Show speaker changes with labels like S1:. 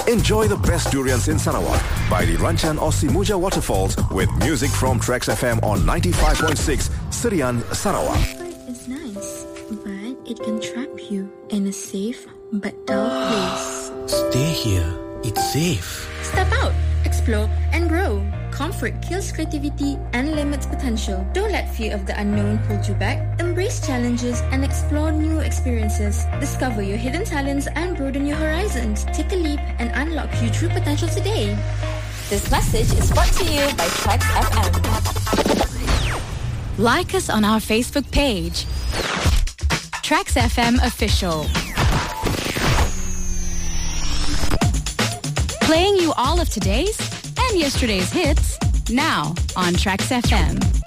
S1: Enjoy the best durians in Sarawak by the Ranchan or Simuja waterfalls with music from Trax FM on 95.6 Serian, Sarawak.
S2: It's nice, but it can trap you in a safe but dull place.
S3: Stay here. It's safe.
S2: Step out, explore and grow. Comfort kills creativity and limits potential. Don't let fear of the unknown hold you back. Embrace challenges and explore new experiences. Discover your hidden talents and broaden your horizons. Take a leap and unlock your true potential today.
S4: This message is brought to you by Trax FM.
S5: Like us on our Facebook page, Trax FM Official. Playing you all of today's and yesterday's hits now on Trax FM.